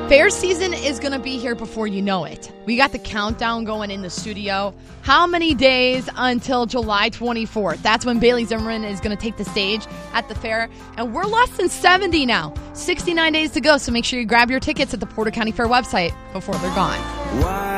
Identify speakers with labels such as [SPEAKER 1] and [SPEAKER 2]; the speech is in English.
[SPEAKER 1] Fair season is going to be here before you know it. We got the countdown going in the studio. How many days until July 24th? That's when Bailey Zimmerman is going to take the stage at the fair. And we're less than 70 now. 69 days to go, so make sure you grab your tickets at the Porter County Fair website before they're gone.